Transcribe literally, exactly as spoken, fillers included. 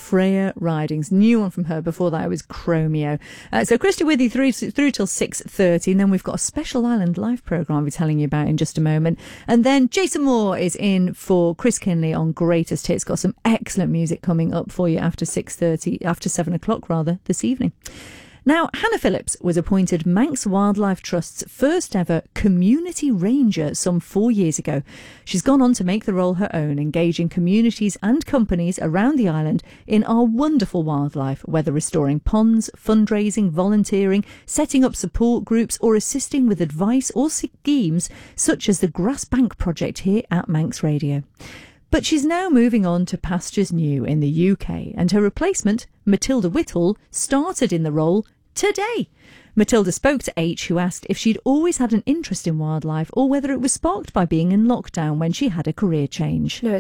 Freya Ridings. New one from her. Before that, it was Chromeo. Uh, so Christy with you through, through till six thirty, and then we've got a special Island Live programme I'll be telling you about in just a moment. And then Jason Moore is in for Chris Kinley on Greatest Hits. Got some excellent music coming up for you after six thirty, after seven o'clock rather, this evening. Now, Hannah Phillips was appointed Manx Wildlife Trust's first ever community ranger some four years ago. She's gone on to make the role her own, engaging communities and companies around the island in our wonderful wildlife, whether restoring ponds, fundraising, volunteering, setting up support groups, or assisting with advice or schemes such as the Grass Bank project here at Manx Radio. But she's now moving on to pastures new in the U K, and her replacement, Matilda Whittle, started in the role today. Matilda spoke to H, who asked if she'd always had an interest in wildlife or whether it was sparked by being in lockdown when she had a career change. No,